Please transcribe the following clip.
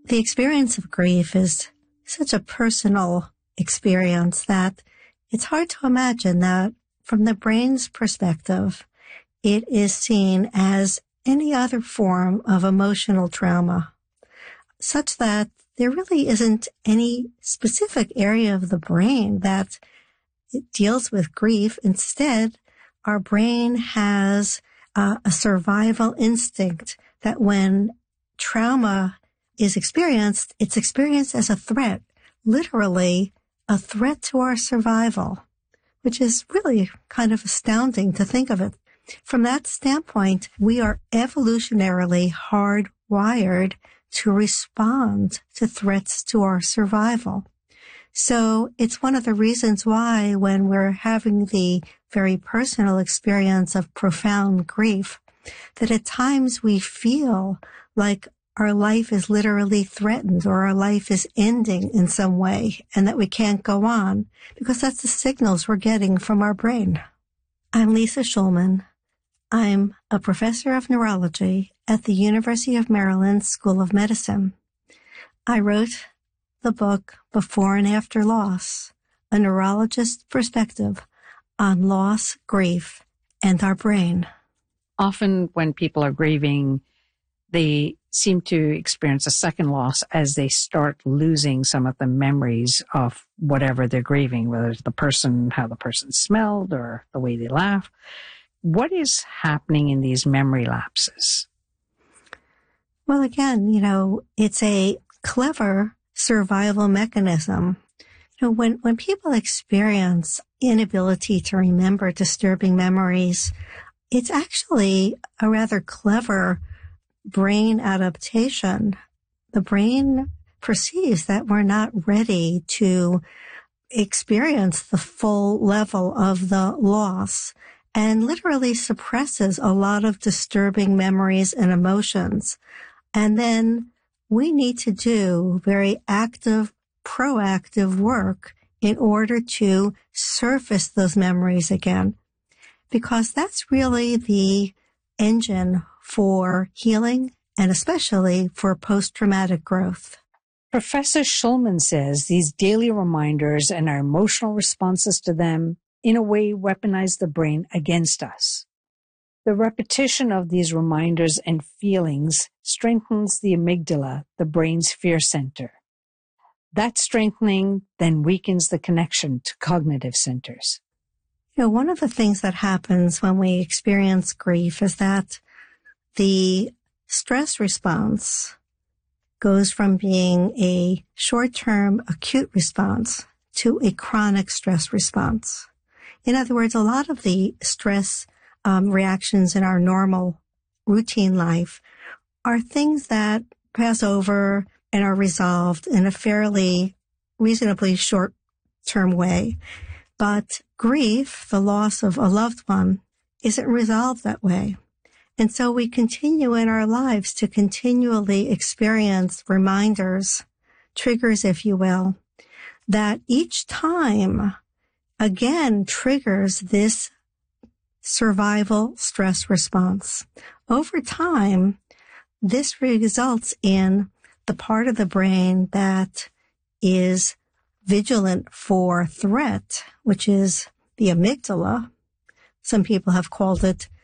The experience of grief is such a personal experience that it's hard to imagine that from the brain's perspective, it is seen as any other form of emotional trauma, such that there really isn't any specific area of the brain that it deals with grief. Instead, our brain has a survival instinct that when trauma is experienced, it's experienced as a threat, literally a threat to our survival, which is really kind of astounding to think of it. From that standpoint, we are evolutionarily hardwired to respond to threats to our survival. So it's one of the reasons why when we're having the very personal experience of profound grief, that at times we feel like our life is literally threatened or our life is ending in some way and that we can't go on because that's the signals we're getting from our brain. I'm Lisa Shulman. I'm a professor of neurology at the University of Maryland School of Medicine. I wrote the book Before and After Loss, a neurologist's perspective on loss, grief, and our brain. Often when people are grieving, they seem to experience a second loss as they start losing some of the memories of whatever they're grieving, whether it's the person, how the person smelled, or the way they laugh. What is happening in these memory lapses? Well, again, it's a clever survival mechanism. When people experience inability to remember disturbing memories, it's actually a rather clever brain adaptation. The brain perceives that we're not ready to experience the full level of the loss and literally suppresses a lot of disturbing memories and emotions. And then we need to do very active, proactive work in order to surface those memories again, because that's really the engine for healing and especially for post-traumatic growth. Professor Shulman says these daily reminders and our emotional responses to them in a way weaponize the brain against us. The repetition of these reminders and feelings strengthens the amygdala, the brain's fear center. That strengthening then weakens the connection to cognitive centers. One of the things that happens when we experience grief is that the stress response goes from being a short-term acute response to a chronic stress response. In other words, a lot of the stress reactions in our normal routine life are things that pass over and are resolved in a fairly reasonably short-term way. But grief, the loss of a loved one, isn't resolved that way. And so we continue in our lives to continually experience reminders, triggers, if you will, that each time again triggers this survival stress response. Over time, this results in the part of the brain that is vigilant for threat, which is the amygdala. Some people have called it